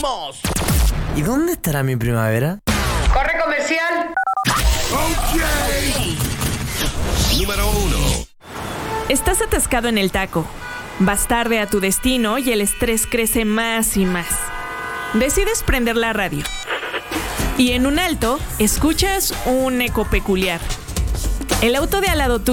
más. ¿Y dónde estará mi primavera? ¡Corre comercial! Okay. Número 1. Estás atascado en el taco. Vas tarde a tu destino y el estrés crece más y más. Decides prender la radio. Y en un alto, escuchas un eco peculiar. El auto de al lado tuyo